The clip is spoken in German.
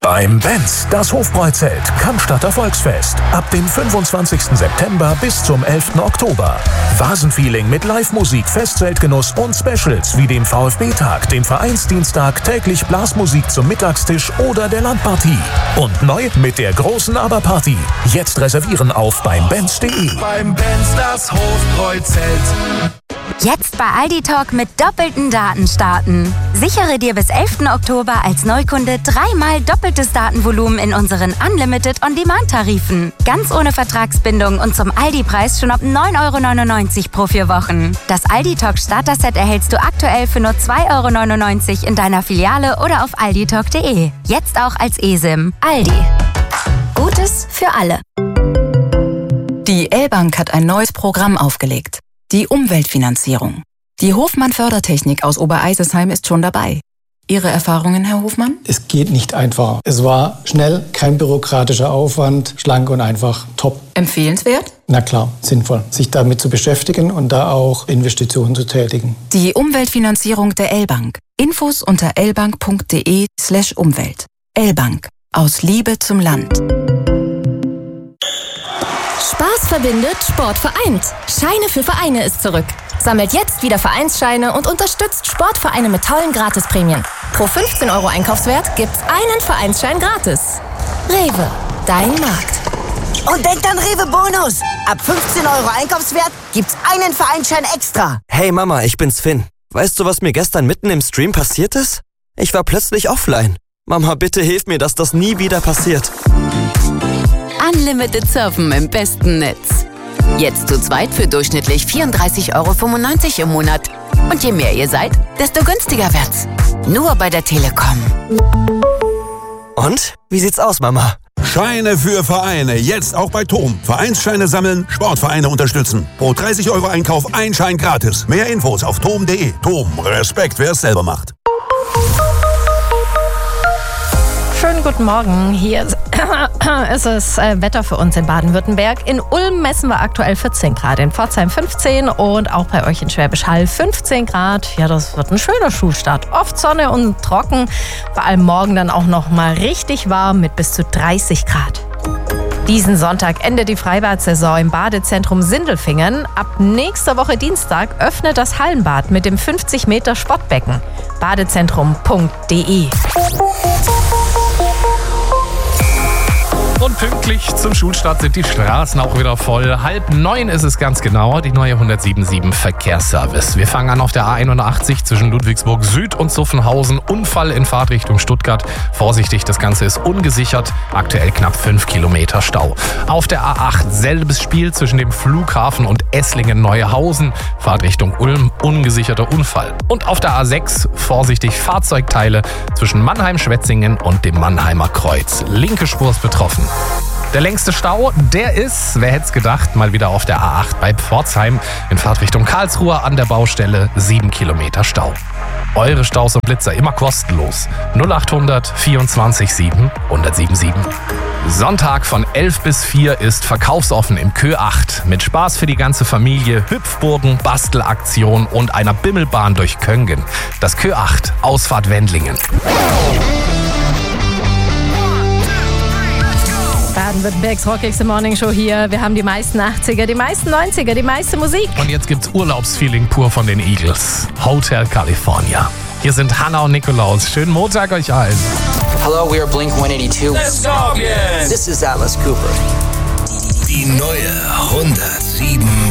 Beim Benz, das Hofbräuzelt, Cannstatter Volksfest. Ab dem 25. September bis zum 11. Oktober. Vasenfeeling mit Live-Musik, Festzeltgenuss und Specials wie dem VfB-Tag, dem Vereinsdienstag, täglich Blasmusik zum Mittagstisch oder der Landpartie. Und neu mit der großen Aberparty. Jetzt reservieren auf beimbenz.de. Beim Benz, das Hofbräuzelt. Jetzt bei Aldi Talk mit doppelten Daten starten. Sichere dir bis 11. Oktober als Neukunde 3-mal doppeltes Datenvolumen in unseren Unlimited On-Demand-Tarifen. Ganz ohne Vertragsbindung und zum Aldi-Preis schon ab 9,99 € pro 4 Wochen. Das Aldi Talk Starter-Set erhältst du aktuell für nur 2,99 € in deiner Filiale oder auf alditalk.de. Jetzt auch als eSIM. Aldi. Gutes für alle. Die L-Bank hat ein neues Programm aufgelegt. Die Umweltfinanzierung. Die Hofmann Fördertechnik aus Obereisesheim ist schon dabei. Ihre Erfahrungen, Herr Hofmann? Es geht nicht einfacher. Es war schnell, kein bürokratischer Aufwand, schlank und einfach top. Empfehlenswert? Na klar, sinnvoll, sich damit zu beschäftigen und da auch Investitionen zu tätigen. Die Umweltfinanzierung der L-Bank. Infos unter lbank.de/Umwelt. L-Bank. Aus Liebe zum Land. Spaß verbindet, Sport vereint. Scheine für Vereine ist zurück. Sammelt jetzt wieder Vereinsscheine und unterstützt Sportvereine mit tollen Gratisprämien. Pro 15 € Einkaufswert gibt's einen Vereinsschein gratis. Rewe, dein Markt. Und denkt an Rewe Bonus. Ab 15 € Einkaufswert gibt's einen Vereinsschein extra. Hey Mama, ich bin's Finn. Weißt du, was mir gestern mitten im Stream passiert ist? Ich war plötzlich offline. Mama, bitte hilf mir, dass das nie wieder passiert. Unlimited Surfen im besten Netz. Jetzt zu zweit für durchschnittlich 34,95 € im Monat. Und je mehr ihr seid, desto günstiger wird's. Nur bei der Telekom. Und? Wie sieht's aus, Mama? Scheine für Vereine, jetzt auch bei TOM. Vereinsscheine sammeln, Sportvereine unterstützen. Pro 30 € Einkauf ein Schein gratis. Mehr Infos auf tom.de. TOM, Respekt, wer es selber macht. Schönen guten Morgen. Hier ist es Wetter für uns in Baden-Württemberg. In Ulm messen wir aktuell 14 Grad, in Pforzheim 15 und auch bei euch in Schwäbisch Hall 15 Grad. Ja, das wird ein schöner Schulstart. Oft Sonne und trocken. Vor allem morgen dann auch noch mal richtig warm mit bis zu 30 Grad. Diesen Sonntag endet die Freibad-Saison im Badezentrum Sindelfingen. Ab nächster Woche Dienstag öffnet das Hallenbad mit dem 50 Meter Sportbecken. Badezentrum.de. Und pünktlich zum Schulstart sind die Straßen auch wieder voll. 8:30 ist es ganz genau, die neue 177 Verkehrsservice. Wir fangen an auf der A81 zwischen Ludwigsburg Süd und Zuffenhausen. Unfall in Fahrtrichtung Stuttgart. Vorsichtig, das Ganze ist ungesichert. Aktuell knapp 5 Kilometer Stau. Auf der A8 selbes Spiel zwischen dem Flughafen und Esslingen-Neuhausen. Fahrtrichtung Ulm, ungesicherter Unfall. Und auf der A6 vorsichtig Fahrzeugteile zwischen Mannheim-Schwetzingen und dem Mannheimer Kreuz. Linke Spur ist betroffen. Der längste Stau, der ist, wer hätte es gedacht, mal wieder auf der A8 bei Pforzheim in Fahrtrichtung Karlsruhe an der Baustelle 7 Kilometer Stau. Eure Staus und Blitzer immer kostenlos. 0800 24 7 177. Sonntag von 11 bis 4 ist verkaufsoffen im Kö 8 mit Spaß für die ganze Familie, Hüpfburgen, Bastelaktion und einer Bimmelbahn durch Köngen. Das Kö 8, Ausfahrt Wendlingen. Baden-Württembergs Rockigs Morning Show hier. Wir haben die meisten 80er, die meisten 90er, die meiste Musik. Und jetzt gibt's Urlaubsfeeling pur von den Eagles. Hotel California. Hier sind Hannah und Nikolaus. Schönen Montag euch allen. Hello, we are Blink 182. Let's go again. This is Alice Cooper. Die neue 107